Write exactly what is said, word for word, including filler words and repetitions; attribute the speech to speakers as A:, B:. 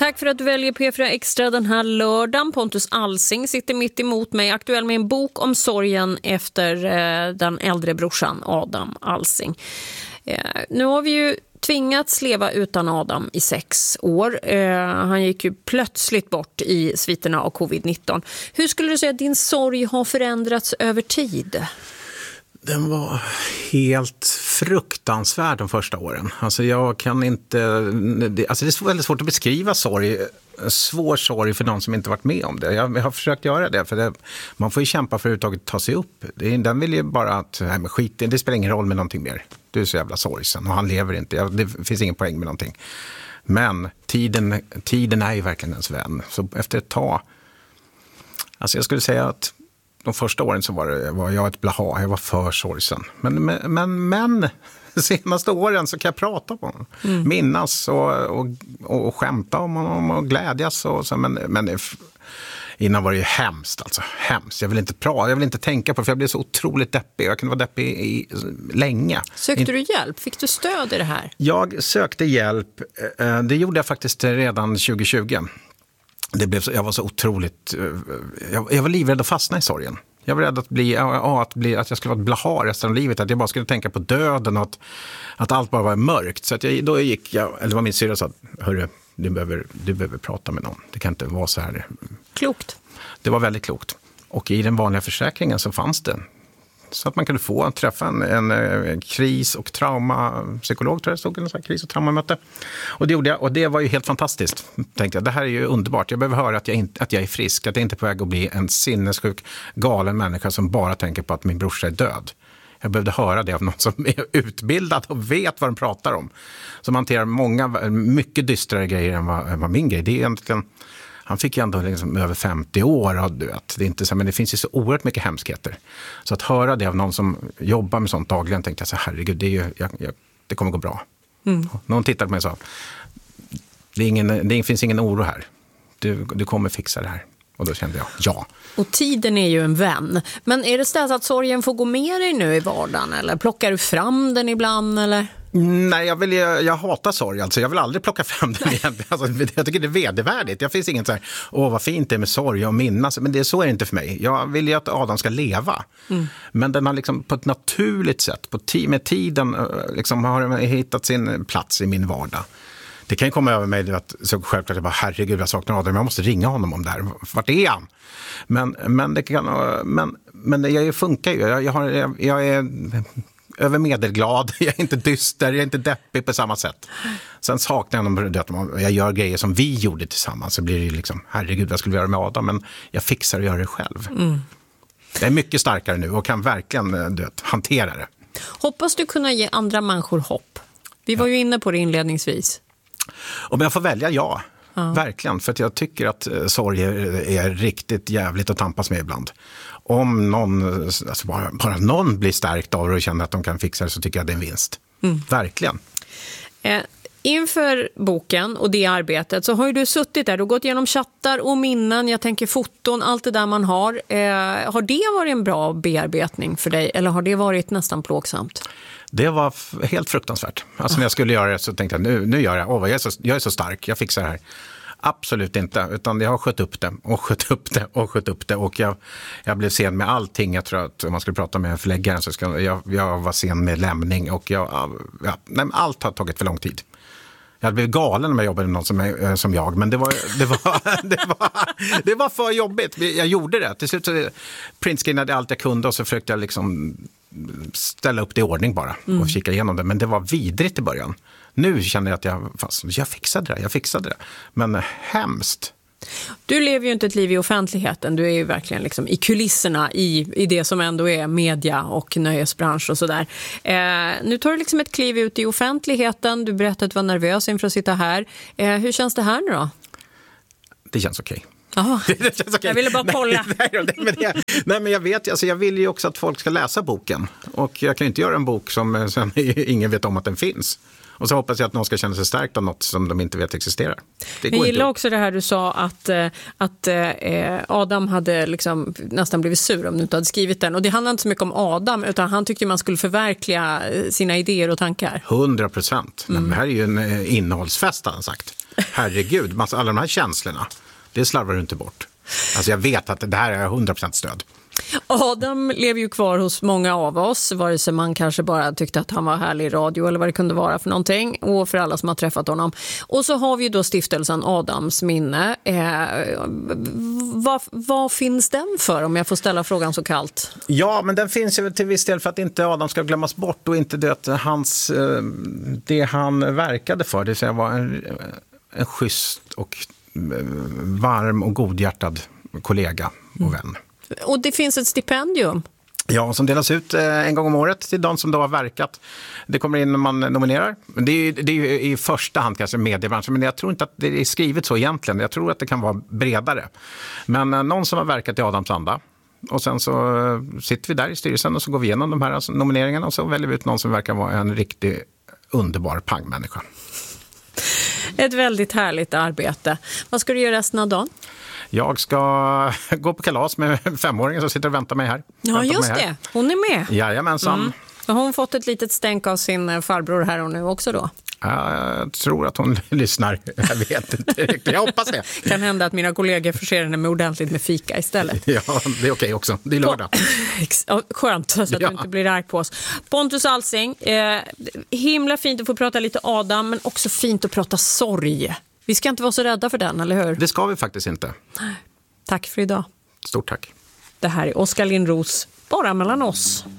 A: Tack för att du väljer P fyra Extra den här lördagen. Pontus Alsing sitter mitt emot mig, aktuell med en bok om sorgen efter eh, den äldre brorsan Adam Alsing. Eh, nu har vi ju tvingats leva utan Adam i sex år. Eh, han gick ju plötsligt bort i sviterna av covid nitton. Hur skulle du säga att din sorg har förändrats över tid?
B: Den var helt fruktansvärd de första åren. Alltså jag kan inte... Alltså det är väldigt svårt att beskriva sorg. Svår sorg för någon som inte varit med om det. Jag har försökt göra det. För det, man får ju kämpa för att överhuvudtaget ta sig upp. Det, den vill ju bara att... Nej, men skit, det spelar ingen roll med någonting mer. Du är så jävla sorgsen och han lever inte. Det finns ingen poäng med någonting. Men tiden, tiden är ju verkligen ens vän. Så efter ett tag... Alltså jag skulle säga att... De första åren så var, det, var jag ett blaha, jag var för sorgsen. Men, men, men, men de senaste åren så kan jag prata på honom. Mm. Minnas och, och, och skämta om honom och glädjas. Och så, men, men innan var det ju hemskt, alltså. Hemskt. Jag vill inte prata, jag vill inte tänka på det, för jag blev så otroligt deppig. Jag kunde vara deppig i, i, länge.
A: Sökte du hjälp? Fick du stöd i det här?
B: Jag sökte hjälp. Det gjorde jag faktiskt redan tjugo tjugo. Det blev så, jag var så otroligt... Jag, jag var livrädd att fastna i sorgen. Jag var rädd att, bli, ja, att, bli, att jag skulle vara ett blaha resten av livet. Att jag bara skulle tänka på döden och att, att allt bara var mörkt. Så att jag, då gick jag... Eller var min syrra sa, hörru, du behöver, du behöver prata med någon. Det kan inte vara så här.
A: Klokt.
B: Det var väldigt klokt. Och i den vanliga försäkringen så fanns det... Så att man kunde få träffa en, en kris- och traumapsykolog, tror jag det stod, en sån här kris- och traumamöte. Och det gjorde jag, och det var ju helt fantastiskt. Tänkte jag, det här är ju underbart. Jag behöver höra att jag, inte, att jag är frisk, att jag inte är på väg att bli en sinnessjuk, galen människa som bara tänker på att min brorsa är död. Jag behövde höra det av någon som är utbildad och vet vad de pratar om. Som hanterar många, mycket dystrare grejer än vad, än vad min grej. Det är egentligen... Han fick ju ändå liksom över femtio år av död. Det är inte så, men det finns ju så oerhört mycket hemskheter. Så att höra det av någon som jobbar med sånt dagligen, tänkte jag så herregud, det, är ju, jag, jag, det kommer gå bra. Mm. Någon tittade på mig och sa, det, är ingen, det finns ingen oro här. Du, du kommer fixa det här. Och då kände jag, ja.
A: Och tiden är ju en vän. Men är det så att sorgen får gå med dig nu i vardagen? Eller plockar du fram den ibland? Eller?
B: Nej, jag, vill, jag, jag hatar sorg. Alltså. Jag vill aldrig plocka fram den igen. Alltså, jag tycker det är vedervärdigt. Jag finns inget så här, åh vad fint det är med sorg och minnas. Men det, så är det inte för mig. Jag vill ju att Adam ska leva. Mm. Men den har liksom på ett naturligt sätt, på t- med tiden liksom, har hittat sin plats i min vardag. Det kan ju komma över mig att så självklart jag bara, herregud jag saknar Adam, jag måste ringa honom om det här. Vart är han? Men, men det kan, men, men jag funkar ju. Jag, jag, har, jag, jag är över medelglad, jag är inte dyster, jag är inte deppig på samma sätt. Sen saknar jag att jag gör grejer som vi gjorde tillsammans, så blir det ju liksom, herregud vad skulle vi göra med Adam? Men jag fixar att göra det själv. Mm. Jag är mycket starkare nu och kan verkligen du vet, hantera det.
A: Hoppas du kunna ge andra människor hopp. Vi var ja. ju inne på det inledningsvis.
B: Om jag får välja, ja. ja. Verkligen, för att jag tycker att eh, sorg är, är riktigt jävligt att tampas med ibland. Om någon, alltså bara, bara någon blir stärkt av det och känner att de kan fixa det, så tycker jag det är en vinst. Mm. Verkligen.
A: Eh, inför boken och det arbetet så har ju du suttit där och gått igenom chattar och minnen, jag tänker foton, allt det där man har. Eh, har det varit en bra bearbetning för dig eller har det varit nästan plågsamt?
B: Det var f- helt fruktansvärt. Alltså när jag skulle göra det så tänkte jag, nu, nu gör jag, åh, jag, är så, jag är så stark, jag fixar det här. Absolut inte, utan jag har skött upp det och skött upp det och skött upp det och jag, jag blev sen med allting. Jag tror att om man skulle prata med förläggaren så skulle jag, jag var sen med lämning och jag, ja, nej, allt har tagit för lång tid. Jag hade blivit galen när jag jobbade med någon som, är, som jag, men det var, det, var, det, var, det var för jobbigt. Jag gjorde det. Till slut så printscreenade allt jag kunde och så försökte jag liksom ställa upp det i ordning bara och mm. kika igenom det. Men det var vidrigt i början. Nu känner jag att jag, fast, jag fixade det, jag fixade det. Men hemskt.
A: Du lever ju inte ett liv i offentligheten, du är ju verkligen liksom i kulisserna i, i det som ändå är media och nöjesbransch och sådär. Eh, nu tar du liksom ett kliv ut i offentligheten, du berättade att du var nervös inför att sitta här. Eh, hur känns det här nu då?
B: Det känns okej.
A: Okay. Det känns okay. Jag ville bara kolla.
B: Nej, nej, men, det, nej men jag vet, alltså jag vill ju också att folk ska läsa boken. Och jag kan ju inte göra en bok som sen ingen vet om att den finns. Och så hoppas jag att någon ska känna sig stärkt av något som de inte vet existerar. Det
A: jag gillar också det här du sa att, att eh, Adam hade liksom nästan blivit sur om du inte hade skrivit den. Och det handlar inte så mycket om Adam utan han tyckte man skulle förverkliga sina idéer och tankar.
B: Hundra procent. Mm. Det här är ju en innehållsfest har han sagt. herregud, massa, alla de här känslorna, det slarvar du inte bort. Alltså jag vet att det här är hundra procent stöd.
A: Adam lever ju kvar hos många av oss, vare sig man kanske bara tyckte att han var härlig i radio eller vad det kunde vara för någonting, och för alla som har träffat honom. Och så har vi ju då stiftelsen Adams minne. Eh, vad, vad finns den för, om jag får ställa frågan så kallt?
B: Ja, men den finns ju till viss del för att inte Adam ska glömmas bort och inte det att hans, det han verkade för, det vill säga var en, en schysst och varm och godhjärtad kollega och vän.
A: Och det finns ett stipendium.
B: Ja, som delas ut en gång om året till de som då har verkat. Det kommer in när man nominerar. Det är, det är i första hand kanske mediebranschen, men jag tror inte att det är skrivet så egentligen. Jag tror att det kan vara bredare. Men någon som har verkat i Adams anda. Och sen så sitter vi där i styrelsen och så går vi igenom de här nomineringarna och så väljer vi ut någon som verkar vara en riktigt underbar pangmänniska.
A: Ett väldigt härligt arbete. Vad ska du göra resten av dagen?
B: Jag ska gå på kalas med femåringen som sitter och väntar mig här.
A: Ja, just det. Hon är med.
B: Jajamensan.
A: Mm. Har hon fått ett litet stänk av sin farbror här och nu också då?
B: Jag tror att hon lyssnar. Jag vet inte riktigt. Jag hoppas det.
A: Kan hända att mina kollegor förser henne med ordentligt med fika istället.
B: Ja, det är okej också. Det är lördag.
A: Skönt, så att ja. Du inte blir arg på oss. Pontus Alsing, eh, himla fint att få prata lite Adam, men också fint att prata sorg. Vi ska inte vara så rädda för den, eller hur?
B: Det ska vi faktiskt inte.
A: Tack för idag.
B: Stort tack.
A: Det här är Oskar Lindros, bara mellan oss.